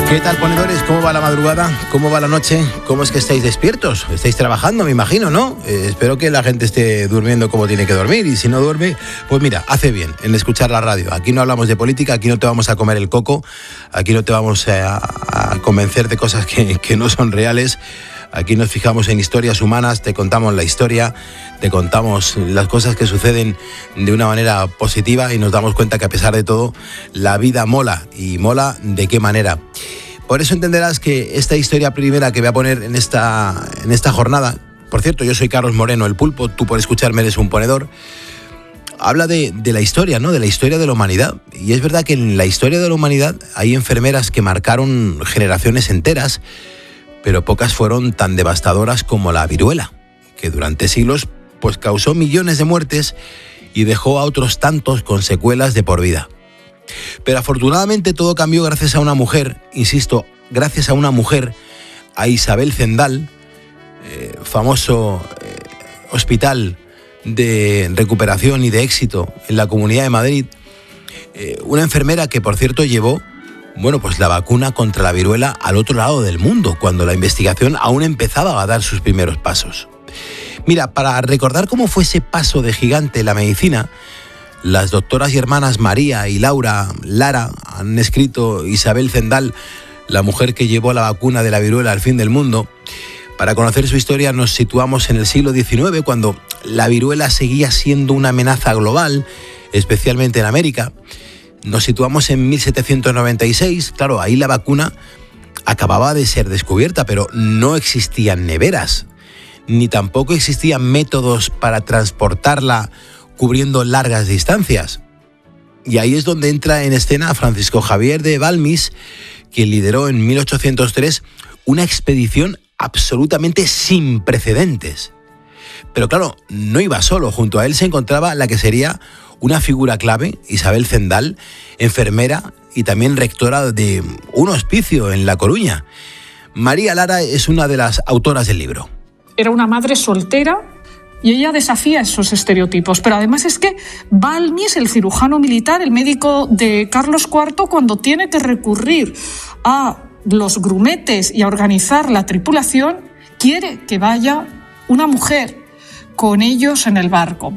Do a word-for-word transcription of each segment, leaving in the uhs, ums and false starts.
¿Qué tal, ponedores? ¿Cómo va la madrugada? ¿Cómo va la noche? ¿Cómo es que estáis despiertos? ¿Estáis trabajando, me imagino, no? Eh, espero que la gente esté durmiendo como tiene que dormir, y si no duerme, pues mira, hace bien en escuchar la radio. Aquí no hablamos de política, aquí no te vamos a comer el coco, aquí no te vamos a, a convencer de cosas que, que no son reales. Aquí nos fijamos en historias humanas, te contamos la historia, te contamos las cosas que suceden de una manera positiva y nos damos cuenta que a pesar de todo, la vida mola, y mola de qué manera. Por eso entenderás que esta historia primera que voy a poner en esta, en esta jornada, por cierto, yo soy Carlos Moreno, el Pulpo, tú por escucharme eres un ponedor, habla de, de la historia, ¿no? De la historia de la humanidad. Y es verdad que en la historia de la humanidad hay enfermeras que marcaron generaciones enteras, pero pocas fueron tan devastadoras como la viruela, que durante siglos pues causó millones de muertes y dejó a otros tantos con secuelas de por vida. Pero afortunadamente todo cambió gracias a una mujer, insisto, gracias a una mujer, a Isabel Zendal, eh, famoso eh, hospital de recuperación y de éxito en la Comunidad de Madrid, eh, una enfermera que, por cierto, llevó bueno, pues la vacuna contra la viruela al otro lado del mundo, cuando la investigación aún empezaba a dar sus primeros pasos. Mira, para recordar cómo fue ese paso de gigante en la medicina, las doctoras y hermanas María y Laura Lara han escrito Isabel Zendal, la mujer que llevó la vacuna de la viruela al fin del mundo. Para conocer su historia nos situamos en el siglo diecinueve, cuando la viruela seguía siendo una amenaza global, especialmente en América. Nos situamos en mil setecientos noventa y seis, claro, ahí la vacuna acababa de ser descubierta, pero no existían neveras, ni tampoco existían métodos para transportarla cubriendo largas distancias. Y ahí es donde entra en escena Francisco Javier de Balmis, quien lideró en mil ochocientos tres una expedición absolutamente sin precedentes. Pero claro, no iba solo, junto a él se encontraba la que sería una figura clave, Isabel Zendal, enfermera y también rectora de un hospicio en La Coruña. María Lara es una de las autoras del libro. Era una madre soltera y ella desafía esos estereotipos. Pero además es que Balmis, el cirujano militar, el médico de Carlos cuarto, cuando tiene que recurrir a los grumetes y a organizar la tripulación, quiere que vaya una mujer con ellos en el barco.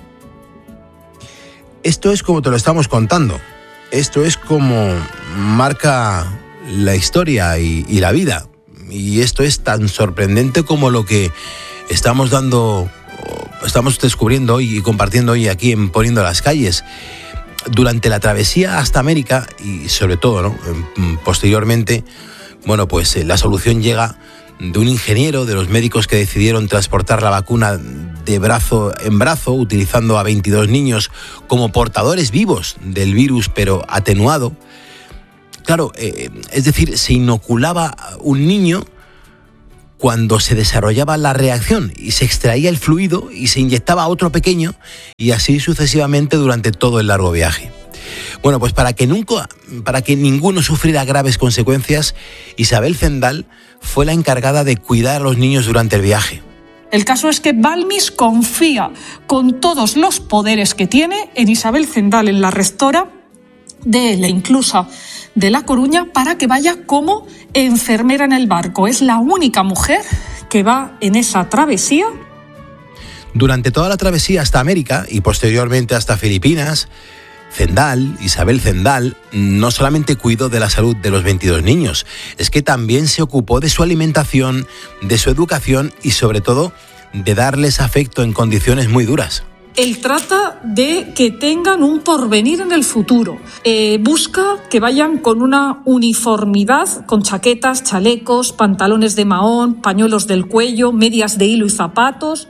Esto es como te lo estamos contando. Esto es como marca la historia y, y la vida. Y esto es tan sorprendente como lo que estamos dando, estamos descubriendo hoy y compartiendo hoy aquí en Poniendo las Calles. Durante la travesía hasta América y sobre todo, ¿no? posteriormente, bueno, pues la solución llega de un ingeniero, de los médicos que decidieron transportar la vacuna de brazo en brazo, utilizando a veintidós niños como portadores vivos del virus, pero atenuado. Claro, eh, es decir, se inoculaba un niño cuando se desarrollaba la reacción y se extraía el fluido y se inyectaba a otro pequeño, y así sucesivamente durante todo el largo viaje. Bueno, pues para que nunca, para que ninguno sufriera graves consecuencias, Isabel Zendal fue la encargada de cuidar a los niños durante el viaje. El caso es que Balmis confía con todos los poderes que tiene en Isabel Zendal, en la rectora de la Inclusa de La Coruña, para que vaya como enfermera en el barco. Es la única mujer que va en esa travesía. Durante toda la travesía hasta América y posteriormente hasta Filipinas, Zendal, Isabel Zendal, no solamente cuidó de la salud de los veintidós niños, es que también se ocupó de su alimentación, de su educación y sobre todo de darles afecto en condiciones muy duras. Él trata de que tengan un porvenir en el futuro. Eh, busca que vayan con una uniformidad, con chaquetas, chalecos, pantalones de mahón, pañuelos del cuello, medias de hilo y zapatos.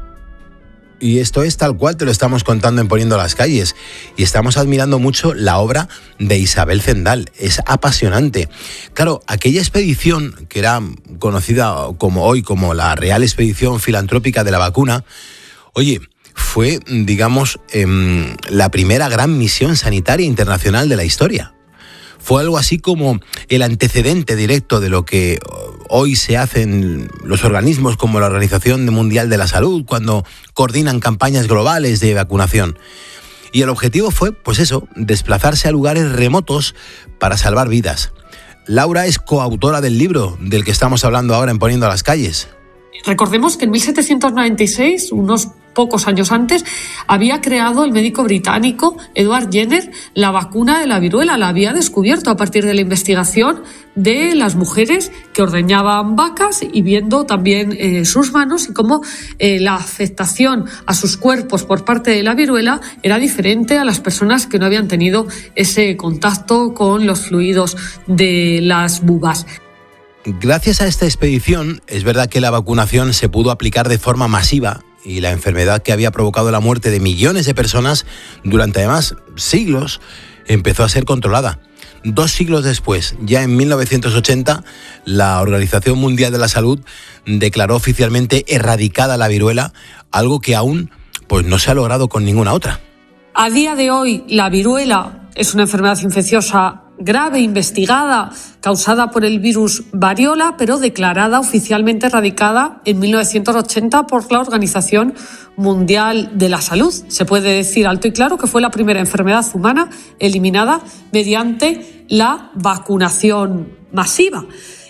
Y esto es tal cual te lo estamos contando en Poniendo las Calles. Y estamos admirando mucho la obra de Isabel Zendal. Es apasionante. Claro, aquella expedición, que era conocida como hoy como la Real Expedición Filantrópica de la Vacuna, oye, fue, digamos, eh, la primera gran misión sanitaria internacional de la historia. Fue algo así como el antecedente directo de lo que hoy se hacen los organismos como la Organización Mundial de la Salud cuando coordinan campañas globales de vacunación. Y el objetivo fue, pues eso, desplazarse a lugares remotos para salvar vidas. Laura es coautora del libro del que estamos hablando ahora en Poniendo las Calles. Recordemos que en mil setecientos noventa y seis, unos pocos años antes, había creado el médico británico Edward Jenner la vacuna de la viruela. La había descubierto a partir de la investigación de las mujeres que ordeñaban vacas y viendo también eh, sus manos y cómo eh, la afectación a sus cuerpos por parte de la viruela era diferente a las personas que no habían tenido ese contacto con los fluidos de las bubas. Gracias a esta expedición, es verdad que la vacunación se pudo aplicar de forma masiva y la enfermedad que había provocado la muerte de millones de personas durante además siglos empezó a ser controlada. Dos siglos después, ya en mil novecientos ochenta, la Organización Mundial de la Salud declaró oficialmente erradicada la viruela, algo que aún pues, no se ha logrado con ninguna otra. A día de hoy, la viruela es una enfermedad infecciosa grave, investigada, causada por el virus variola, pero declarada oficialmente erradicada en mil novecientos ochenta por la Organización Mundial de la Salud. Se puede decir alto y claro que fue la primera enfermedad humana eliminada mediante la vacunación masiva.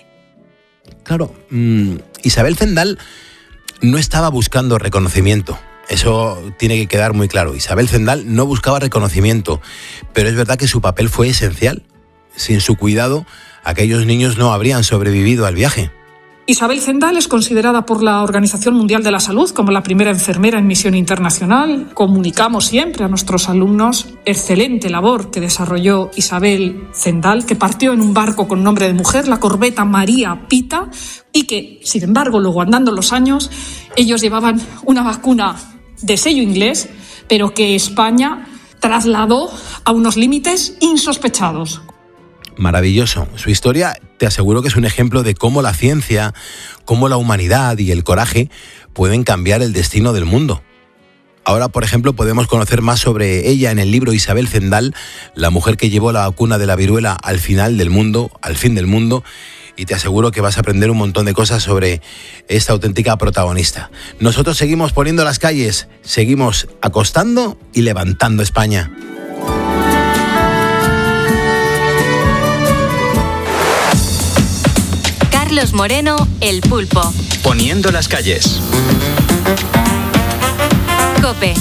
Claro, mmm, Isabel Zendal no estaba buscando reconocimiento. Eso tiene que quedar muy claro. Isabel Zendal no buscaba reconocimiento, pero es verdad que su papel fue esencial. Sin su cuidado, aquellos niños no habrían sobrevivido al viaje. Isabel Zendal es considerada por la Organización Mundial de la Salud como la primera enfermera en misión internacional. Comunicamos siempre a nuestros alumnos excelente labor que desarrolló Isabel Zendal, que partió en un barco con nombre de mujer, la corbeta María Pita, y que, sin embargo, luego andando los años, ellos llevaban una vacuna de sello inglés, pero que España trasladó a unos límites insospechados. Maravilloso. Su historia, te aseguro que es un ejemplo de cómo la ciencia, cómo la humanidad y el coraje pueden cambiar el destino del mundo. Ahora, por ejemplo, podemos conocer más sobre ella en el libro Isabel Zendal, la mujer que llevó la vacuna de la viruela al final del mundo, al fin del mundo, y te aseguro que vas a aprender un montón de cosas sobre esta auténtica protagonista. Nosotros seguimos poniendo las calles, seguimos acostando y levantando España. Carlos Moreno, El Pulpo. Poniendo las calles. COPE.